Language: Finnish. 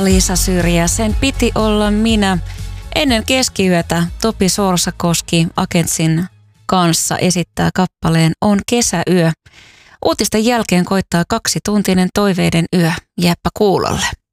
Liisa Syrjä, sen piti olla minä. Ennen keskiyötä Topi Sorsakoski Akentsin kanssa esittää kappaleen On kesäyö. Uutisten jälkeen koittaa 2-tuntinen toiveiden yö. Jääpä kuulolle.